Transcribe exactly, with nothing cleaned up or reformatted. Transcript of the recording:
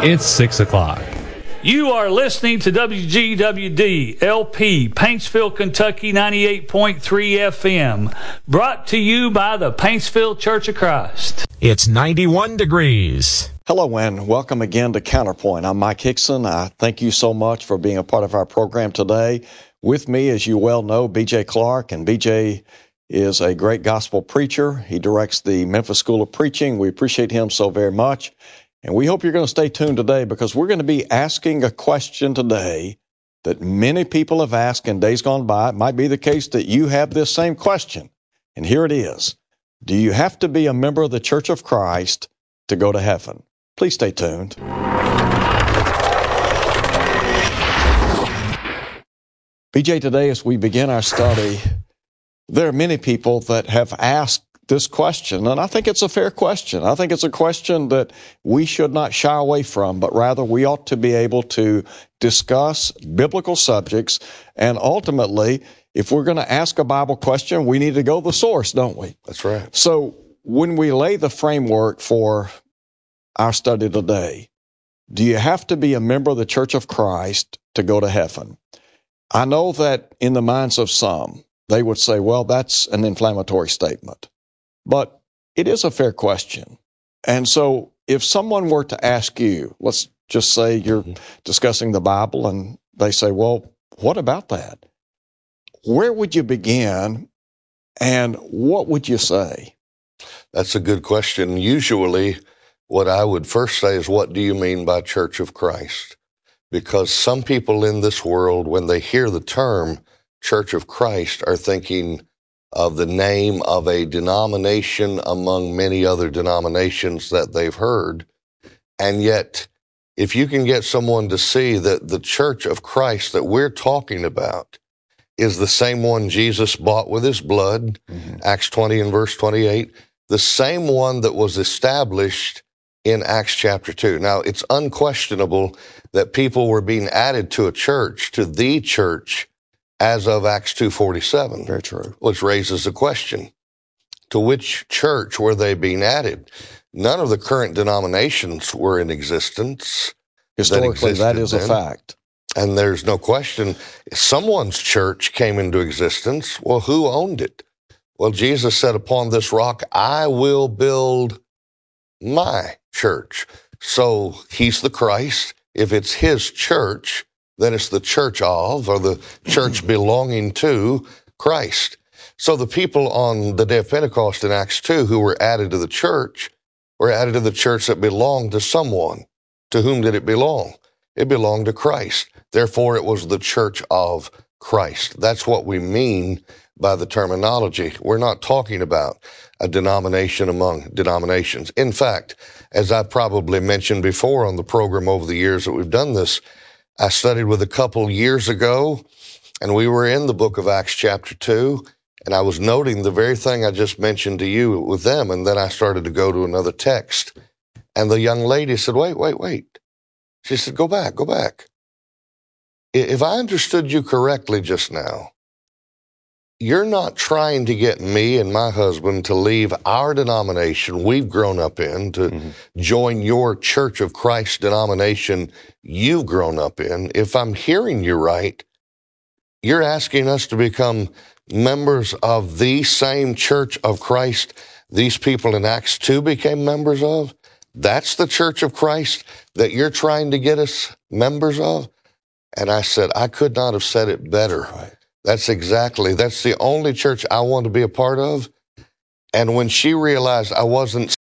It's six o'clock. You are listening to W G W D L P, Paintsville, Kentucky, ninety-eight point three F M, brought to you by the Paintsville Church of Christ. It's ninety-one degrees. Hello and welcome again to Counterpoint. I'm Mike Hickson. I thank you so much for being a part of our program today. With me, as you well know, B J Clark, and B J is a great gospel preacher. He directs the Memphis School of Preaching. We appreciate him so very much. And we hope you're going to stay tuned today because we're going to be asking a question today that many people have asked in days gone by. It might be the case that you have this same question. And here it is. Do you have to be a member of the Church of Christ to go to heaven? Please stay tuned. B J, today as we begin our study, there are many people that have asked this question, and I think it's a fair question. I think it's a question that we should not shy away from, but rather we ought to be able to discuss biblical subjects, and ultimately, if we're going to ask a Bible question, we need to go to the source, don't we? That's right. So when we lay the framework for our study today, do you have to be a member of the Church of Christ to go to heaven? I know that in the minds of some, they would say, well, that's an inflammatory statement. But it is a fair question. And so if someone were to ask you, let's just say you're mm-hmm. discussing the Bible and they say, well, what about that? Where would you begin and what would you say? That's a good question. Usually what I would first say is, what do you mean by Church of Christ? Because some people in this world, when they hear the term Church of Christ, are thinking of the name of a denomination among many other denominations that they've heard. And yet, if you can get someone to see that the Church of Christ that we're talking about is the same one Jesus bought with his blood, mm-hmm. Acts twenty and verse twenty-eight, the same one that was established in Acts chapter two. Now, it's unquestionable that people were being added to a church, to the church, as of Acts two forty-seven. Very true. Which raises the question, to which church were they being added? None of the current denominations were in existence. Historically, that, that is then. a fact. And there's no question, someone's church came into existence. Well, who owned it? Well, Jesus said, upon this rock, I will build my church. So he's the Christ. If it's his church, then it's the church of, or the church belonging to Christ. So the people on the day of Pentecost in Acts two who were added to the church were added to the church that belonged to someone. To whom did it belong? It belonged to Christ. Therefore, it was the church of Christ. That's what we mean by the terminology. We're not talking about a denomination among denominations. In fact, as I probably mentioned before on the program over the years that we've done this, I studied with a couple years ago, and we were in the book of Acts chapter two, and I was noting the very thing I just mentioned to you with them, and then I started to go to another text. And the young lady said, wait, wait, wait. She said, go back, go back. If I understood you correctly just now, you're not trying to get me and my husband to leave our denomination we've grown up in to mm-hmm. join your Church of Christ denomination you've grown up in. If I'm hearing you right, you're asking us to become members of the same Church of Christ these people in Acts two became members of? That's the Church of Christ that you're trying to get us members of? And I said, I could not have said it better. Right. That's exactly, that's the only church I want to be a part of. And when she realized I wasn't